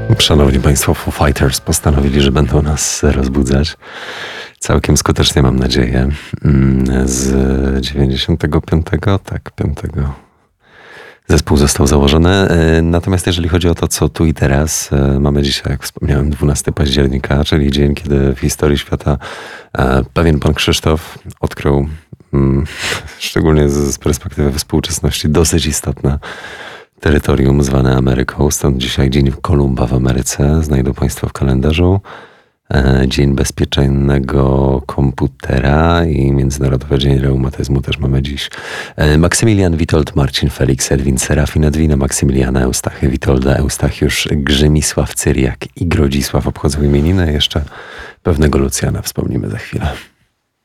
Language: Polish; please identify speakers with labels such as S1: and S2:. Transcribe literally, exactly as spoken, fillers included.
S1: Szanowni Państwo, Foo Fighters postanowili, że będą nas rozbudzać. Całkiem skutecznie, mam nadzieję. Z dziewięćdziesiątego piątego, tak, piątego zespół został założony. Natomiast jeżeli chodzi o to, co tu i teraz, mamy dzisiaj, jak wspomniałem, dwunastego października, czyli dzień, kiedy w historii świata pewien pan Krzysztof odkrył, szczególnie z perspektywy współczesności, dosyć istotne terytorium zwane Ameryką. Stąd dzisiaj Dzień Kolumba w Ameryce. Znajdą Państwo w kalendarzu. Dzień Bezpiecznego Komputera i Międzynarodowy Dzień Reumatyzmu też mamy dziś. Maksymilian, Witold, Marcin, Felix, Edwin, Serafin, Edwina, Maksymiliana, Eustachy, Witolda, Eustachiusz, Grzymisław, Cyriak i Grodzisław obchodzą imieniny. Jeszcze pewnego Lucjana wspomnimy za chwilę.